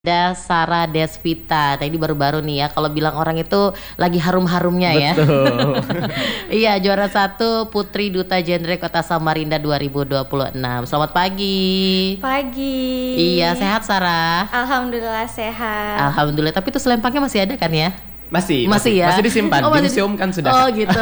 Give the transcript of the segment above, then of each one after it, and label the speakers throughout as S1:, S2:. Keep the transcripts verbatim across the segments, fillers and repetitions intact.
S1: Ada Sarah Desvita. Nah ini baru-baru nih ya, kalau bilang orang itu lagi harum-harumnya ya.
S2: Betul.
S1: Iya, juara satu Putri Duta Genre Kota Samarinda dua ribu dua puluh enam. Selamat pagi.
S3: Pagi.
S1: Iya, sehat Sarah?
S3: Alhamdulillah sehat.
S1: Alhamdulillah, tapi itu selempangnya masih ada kan ya?
S2: Masih,
S1: Masih,
S2: masih
S1: ya?
S2: Masih disimpan,
S1: Oh, masih
S2: dimsium kan sudah.
S1: Oh gitu.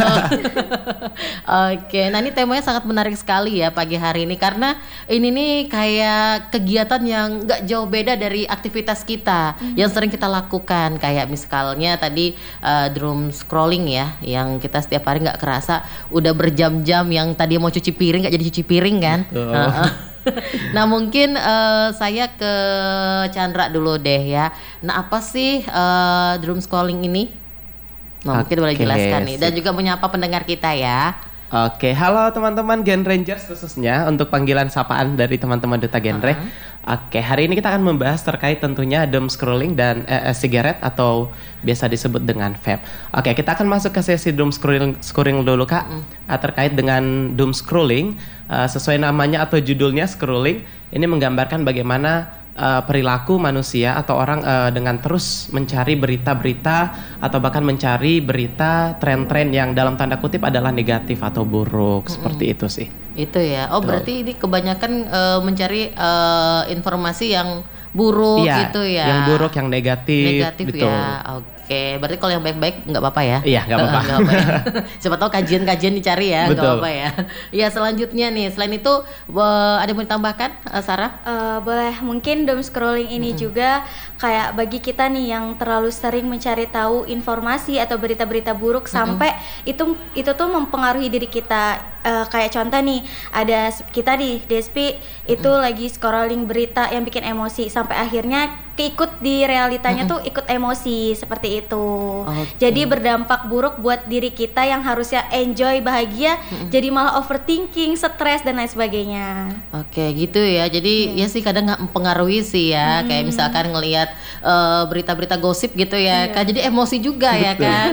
S1: Oke, nah ini temanya sangat menarik sekali ya pagi hari ini. Karena ini nih kayak kegiatan yang gak jauh beda dari aktivitas kita mm-hmm. yang sering kita lakukan. Kayak misalnya tadi uh, doom scrolling ya, yang kita setiap hari gak kerasa udah berjam-jam, yang tadi mau cuci piring gak jadi cuci piring kan. uh-uh. Nah mungkin uh, saya ke Chandra dulu deh ya. Nah apa sih uh, doom scrolling ini? Nah, mungkin boleh jelaskan nih, dan juga menyapa pendengar kita ya.
S2: Oke, halo teman-teman Gen Rangers, khususnya untuk panggilan sapaan dari teman-teman Duta Genre. Uh-huh. Oke, hari ini kita akan membahas terkait tentunya doom scrolling dan eh, cigarette atau biasa disebut dengan vape. Oke, kita akan masuk ke sesi doom scrolling, scrolling dulu Kak. Uh-huh. Terkait dengan doom scrolling, uh, sesuai namanya atau judulnya scrolling, ini menggambarkan bagaimana Uh, perilaku manusia atau orang uh, dengan terus mencari berita-berita atau bahkan mencari berita tren-tren yang dalam tanda kutip adalah negatif atau buruk. Mm-hmm. Seperti itu sih. Itu
S1: ya. Oh, berarti ini kebanyakan uh, mencari uh, informasi yang buruk
S2: iya,
S1: gitu ya.
S2: Yang buruk, yang negatif.
S1: Negatif betul. Ya. Oke, berarti kalau yang baik-baik nggak apa-apa ya?
S2: Iya, nggak apa-apa.
S1: Nggak apa-apa ya. Siapa tahu kajian-kajian dicari ya, nggak apa-apa ya. Iya, selanjutnya nih, selain itu uh, ada yang mau ditambahkan, uh, Sarah?
S3: Uh, boleh, mungkin doom scrolling ini mm-hmm. juga kayak bagi kita nih yang terlalu sering mencari tahu informasi atau berita-berita buruk mm-hmm. sampai itu itu tuh mempengaruhi diri kita. Uh, kayak contoh nih, ada kita di Despi itu mm-hmm. lagi scrolling berita yang bikin emosi sampai akhirnya keikut di realitanya mm-hmm. tuh ikut emosi seperti itu. Okay. Jadi berdampak buruk buat diri kita yang harusnya enjoy, bahagia, mm-hmm. jadi malah overthinking, stres dan lain sebagainya.
S1: Oke, okay, gitu ya. Jadi yeah. ya sih kadang nggak mempengaruhi sih ya. Hmm. Kayak misalkan ngelihat uh, berita-berita gosip gitu ya, yeah. kan jadi emosi juga ya kan.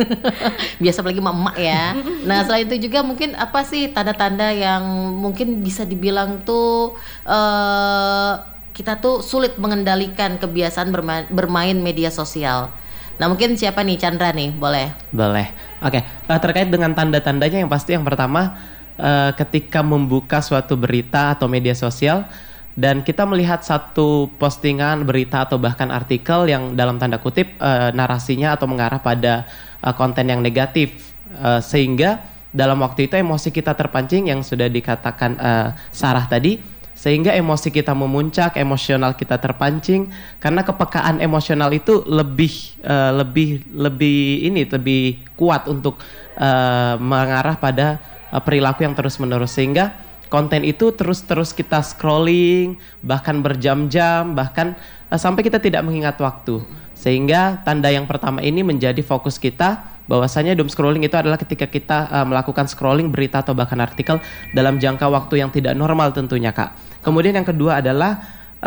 S1: Biasa apalagi emak-emak ya. Nah selain itu juga mungkin apa sih tanda-tanda yang mungkin bisa dibilang tuh uh, kita tuh sulit mengendalikan kebiasaan bermain, bermain media sosial. Nah mungkin siapa nih, Chandra nih, boleh?
S2: Boleh. Oke, okay. Terkait dengan tanda-tandanya yang pasti yang pertama uh, ketika membuka suatu berita atau media sosial dan kita melihat satu postingan berita atau bahkan artikel yang dalam tanda kutip uh, narasinya atau mengarah pada uh, konten yang negatif, uh, sehingga dalam waktu itu emosi kita terpancing yang sudah dikatakan uh, Sarah tadi. Sehingga emosi kita memuncak, emosional kita terpancing, karena kepekaan emosional itu lebih uh, lebih lebih ini lebih kuat untuk uh, mengarah pada uh, perilaku yang terus-menerus, sehingga konten itu terus-terus kita scrolling bahkan berjam-jam, bahkan uh, sampai kita tidak mengingat waktu. Sehingga tanda yang pertama ini menjadi fokus kita, bahwasanya doom scrolling itu adalah ketika kita uh, melakukan scrolling berita atau bahkan artikel dalam jangka waktu yang tidak normal tentunya Kak. Kemudian yang kedua adalah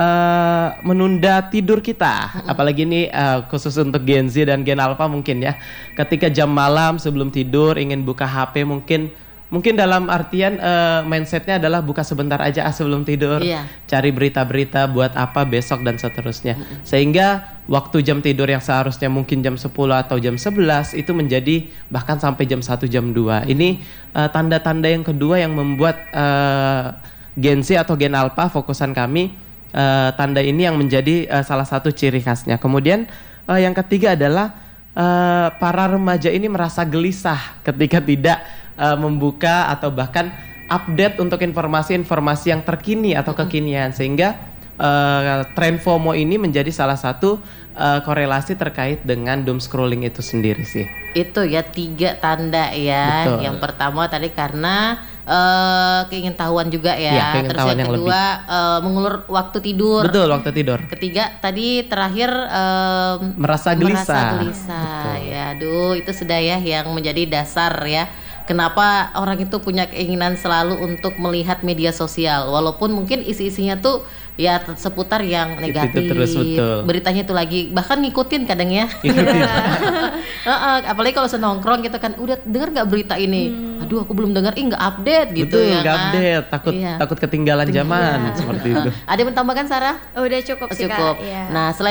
S2: uh, menunda tidur kita, apalagi ini uh, khusus untuk Gen Z dan Gen Alpha mungkin ya. Ketika jam malam sebelum tidur ingin buka H P, mungkin mungkin dalam artian uh, mindsetnya adalah buka sebentar aja ah, sebelum tidur, iya. Cari berita-berita buat apa besok dan seterusnya. Mm-hmm. Sehingga waktu jam tidur yang seharusnya mungkin jam sepuluh atau jam sebelas itu menjadi bahkan sampai jam satu, jam dua. Ini uh, tanda-tanda yang kedua yang membuat uh, Gen Z atau Gen Alpha fokusan kami, uh, tanda ini yang menjadi uh, salah satu ciri khasnya. Kemudian uh, yang ketiga adalah uh, para remaja ini merasa gelisah ketika tidak uh, membuka atau bahkan update untuk informasi-informasi yang terkini atau kekinian, sehingga uh, tren FOMO ini menjadi salah satu uh, korelasi terkait dengan doom scrolling itu sendiri sih.
S1: Itu ya tiga tanda ya. Betul. Yang pertama tadi karena Uh, keingintahuan juga ya, ya terus yang, yang kedua uh, mengulur waktu tidur.
S2: Betul, waktu tidur.
S1: Ketiga tadi terakhir uh,
S2: merasa gelisah.
S1: Merasa gelisah. Ya, aduh itu sudah ya yang menjadi dasar ya. Kenapa orang itu punya keinginan selalu untuk melihat media sosial, walaupun mungkin isi-isinya tuh ya seputar yang negatif. Itu terus, betul. Beritanya itu lagi bahkan ngikutin kadang ya. Ngikutin. uh, uh, apalagi kalau senongkrong gitu kan, udah denger nggak berita ini? Hmm. Aduh aku belum denger, ih nggak update gitu.
S2: Betul,
S1: ya
S2: nggak
S1: kan?
S2: update, takut iya. takut ketinggalan zaman. Iya. Seperti itu.
S1: Ada yang menambahkan Sarah?
S3: Udah cukup sih
S1: cukup.
S3: Kak. Iya.
S1: Nah selain